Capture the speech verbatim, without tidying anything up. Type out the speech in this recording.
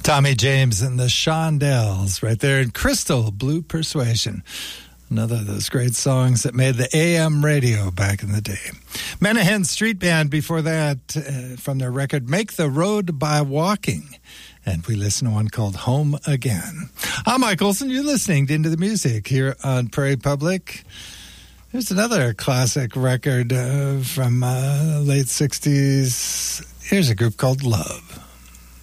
Tommy James and the Shondells right there in Crystal Blue Persuasion. Another of those great songs that made the A M radio back in the day. Menahan Street Band before that, uh, from their record Make the Road by Walking. And we listen to one called Home Again. I'm Mike Olson. You're listening to Into the Music here on Prairie Public. Here's another classic record uh, from uh, late sixties. Here's a group called Love.